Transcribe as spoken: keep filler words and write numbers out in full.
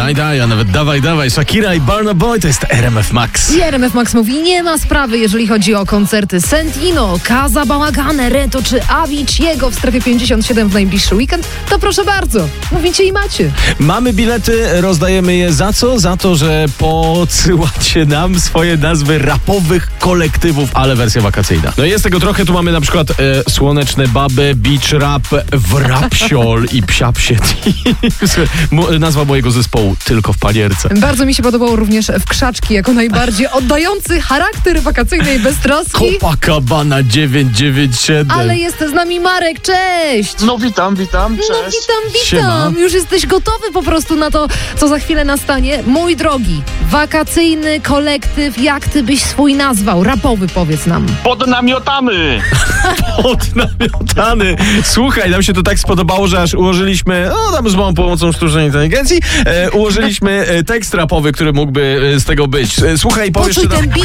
Daj, daj, a nawet dawaj, dawaj. Shakira i Burna Boy to jest R M F Max. I R M F Max mówi, nie ma sprawy, jeżeli chodzi o koncerty Sentino, Casa Bałagane, Reto czy Avicii'ego w strefie pięćdziesiąt siedem w najbliższy weekend, to proszę bardzo, mówicie i macie. Mamy bilety, rozdajemy je za co? Za to, że podsyłacie nam swoje nazwy rapowych kolektywów, ale wersja wakacyjna. No jest tego trochę, tu mamy na przykład e, Słoneczne Baby, Beach Rap, Wrapsiol i Psia Psie Team. Nazwa mojego zespołu, tylko w panierce. Bardzo mi się podobało również w Krzaczki, jako najbardziej oddający charakter wakacyjnej beztroski. Copacabana dziewięćset dziewięćdziesiąt siedem. Ale jest z nami Marek, cześć! No witam, witam, cześć. No witam, Siema. witam! Już jesteś gotowy po prostu na to, co za chwilę nastanie. Mój drogi, wakacyjny kolektyw, jak ty byś swój nazwał? Rapowy, powiedz nam. Pod namiotami! Podnamiotany. Słuchaj, nam się to tak spodobało, że aż ułożyliśmy, no tam z małą pomocą sztucznej inteligencji, e, ułożyliśmy e, tekst rapowy, który mógby e, z tego być. E, słuchaj, powiesz Poczuj nam... ten beat,